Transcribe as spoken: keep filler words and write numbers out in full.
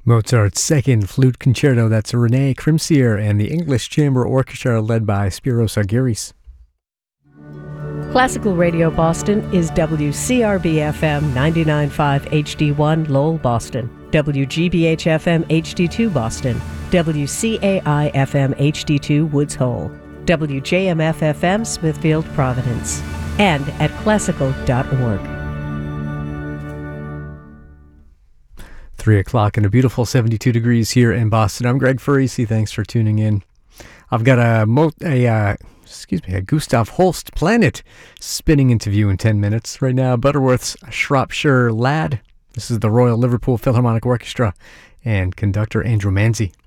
Mozart's Second Flute Concerto, that's René Crimseer and the English Chamber Orchestra led by Spiros Argyris. Classical Radio Boston is W C R B F M ninety-nine point five H D one Lowell, Boston, W G B H F M H D two Boston, W C A I F M H D two Woods Hole, W J M F F M Smithfield, Providence, and at classical dot org. Three o'clock and a beautiful seventy-two degrees here in Boston. I'm Greg Farisi. Thanks for tuning in. I've got a, mo- a uh, excuse me, a Gustav Holst Planet spinning interview in ten minutes. Right now, Butterworth's Shropshire Lad. This is the Royal Liverpool Philharmonic Orchestra and conductor Andrew Manzi.